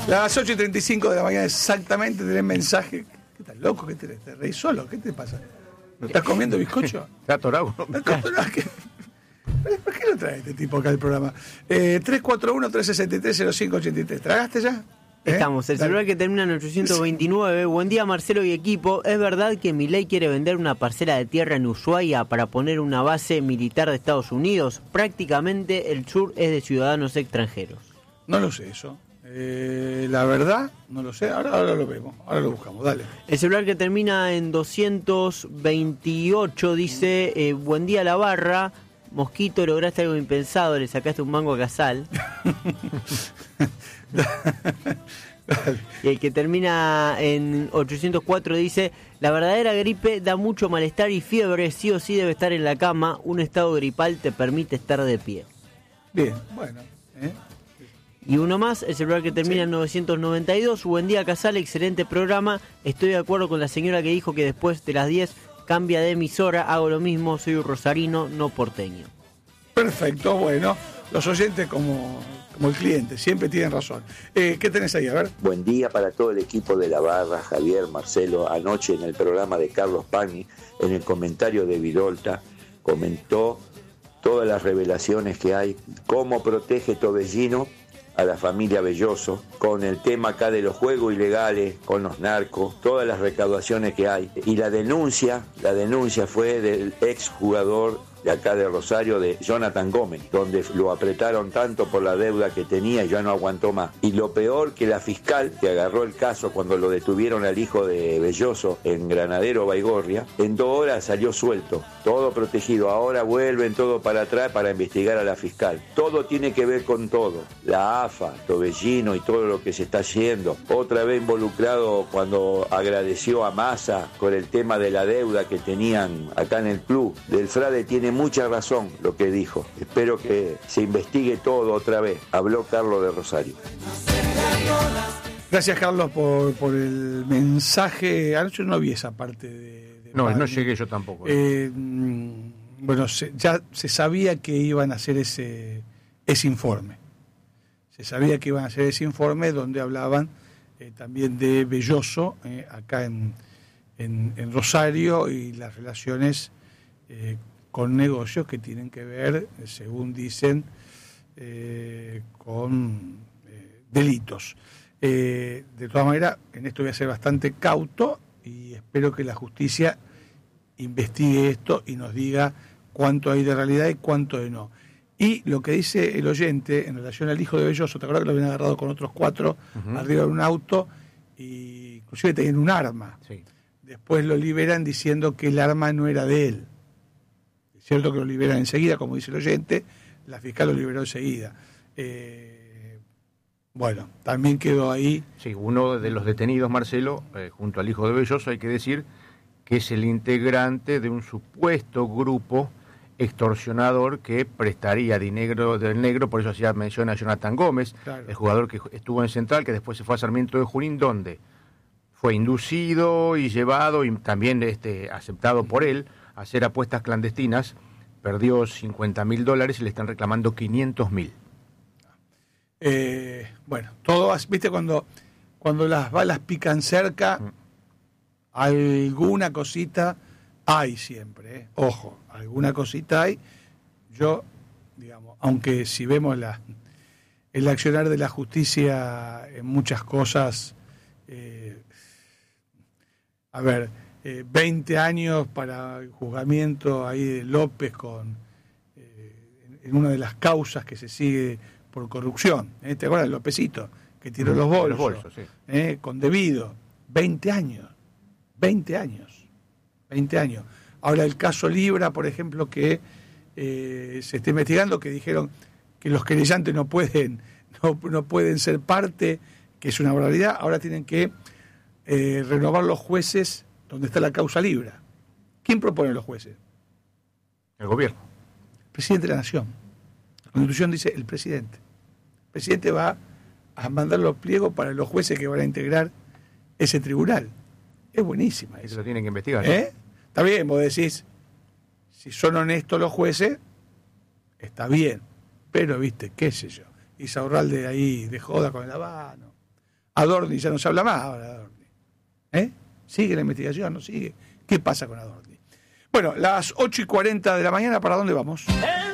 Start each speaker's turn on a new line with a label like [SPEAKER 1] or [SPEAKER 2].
[SPEAKER 1] Las 8:35 de la mañana exactamente, tenés mensaje. ¿Qué estás loco? ¿Qué te reís solo? ¿Qué te pasa? ¿No estás comiendo bizcocho?
[SPEAKER 2] Está atorado.
[SPEAKER 1] ¿Por qué lo trae este tipo acá al programa? 341-363-0583. ¿Tragaste ya?
[SPEAKER 3] Estamos, el celular que termina en 829. Buen día, Marcelo y equipo. ¿Es verdad que Milei quiere vender una parcela de tierra en Ushuaia para poner una base militar de Estados Unidos? Prácticamente el sur es de ciudadanos extranjeros.
[SPEAKER 1] No lo sé eso. La verdad, no lo sé. Ahora lo vemos. Ahora lo buscamos. Dale.
[SPEAKER 3] El celular que termina en 228 dice: buen día, la barra. Mosquito, lograste algo impensado, le sacaste un mango a Casal. Y el que termina en 804 dice: la verdadera gripe da mucho malestar y fiebre, sí o sí debe estar en la cama. Un estado gripal te permite estar de pie.
[SPEAKER 1] Bien, bueno.
[SPEAKER 3] Y uno más, el celular que termina en 992. Buen día, Casal, excelente programa. Estoy de acuerdo con la señora que dijo que después de las 10 cambia de emisora. Hago lo mismo, soy un rosarino, no porteño.
[SPEAKER 1] Perfecto, bueno. Los oyentes como el cliente, siempre tienen razón. ¿Qué tenés ahí? A ver.
[SPEAKER 4] Buen día para todo el equipo de la barra, Javier, Marcelo. Anoche en el programa de Carlos Pagni, en el comentario de Virolta, comentó todas las revelaciones que hay, cómo protege Tobellino a la familia Belloso, con el tema acá de los juegos ilegales, con los narcos, todas las recaudaciones que hay. Y la denuncia fue del ex jugador de acá de Rosario, de Jonathan Gómez, donde lo apretaron tanto por la deuda que tenía y ya no aguantó más. Y lo peor, que la fiscal que agarró el caso cuando lo detuvieron al hijo de Belloso en Granadero Baigorria, en 2 horas salió suelto, todo protegido. Ahora vuelven todo para atrás para investigar a la fiscal. Todo tiene que ver con todo. La AFA, Tobellino y todo lo que se está haciendo. Otra vez involucrado cuando agradeció a Massa con el tema de la deuda que tenían acá en el club. Del Frade tiene mucha razón lo que dijo. Espero que se investigue todo otra vez. Habló Carlos de Rosario.
[SPEAKER 1] Gracias, Carlos, por el mensaje. Anoche no vi esa parte de
[SPEAKER 2] no llegué yo tampoco.
[SPEAKER 1] Bueno, ya se sabía que iban a hacer ese informe. Se sabía que iban a hacer ese informe donde hablaban también de Belloso, acá en Rosario, y las relaciones con negocios que tienen que ver, según dicen, con delitos. De todas maneras, en esto voy a ser bastante cauto y espero que la justicia investigue esto y nos diga cuánto hay de realidad y cuánto de no. Y lo que dice el oyente en relación al hijo de Belloso, ¿te acuerdas que lo habían agarrado con otros 4 arriba de un auto? Y inclusive tenían un arma. Sí. Después lo liberan diciendo que el arma no era de él. Es cierto que lo liberan enseguida, como dice el oyente, la fiscal lo liberó enseguida. Bueno, también quedó ahí.
[SPEAKER 2] Sí, uno de los detenidos, Marcelo, junto al hijo de Belloso, hay que decir que es el integrante de un supuesto grupo extorsionador que prestaría dinero del negro, por eso hacía mención a Jonathan Gómez, claro, el jugador que estuvo en Central, que después se fue a Sarmiento de Junín, donde fue inducido y llevado, y también aceptado por él, a hacer apuestas clandestinas. Perdió $50.000 y le están reclamando $500.000.
[SPEAKER 1] Bueno, todo, viste, cuando las balas pican cerca, alguna cosita hay siempre, ojo, alguna cosita hay. Yo, digamos, aunque si vemos el accionar de la justicia en muchas cosas, 20 años para el juzgamiento ahí de López en una de las causas que se sigue por corrupción, ¿te acuerdas del Lópezito que tiró los bolsos, sí, con debido? 20 años. Ahora el caso Libra, por ejemplo, que se está investigando, que dijeron que los querellantes no pueden ser parte, que es una barbaridad. Ahora tienen que renovar los jueces donde está la causa Libra. ¿Quién propone los jueces?
[SPEAKER 2] El gobierno.
[SPEAKER 1] El presidente de la Nación. La Constitución dice el presidente. El presidente va a mandar los pliegos para los jueces que van a integrar ese tribunal. Es buenísima eso.
[SPEAKER 2] Lo tienen que investigar.
[SPEAKER 1] Está bien, vos decís, si son honestos los jueces, está bien. Pero, viste, qué sé yo. Isaurralde ahí de joda con el Habano. Adorni ya no se habla más ahora de Adorni. ¿Sigue la investigación? ¿No sigue? ¿Qué pasa con Adorni? Bueno, las 8:40 de la mañana, ¿para dónde vamos?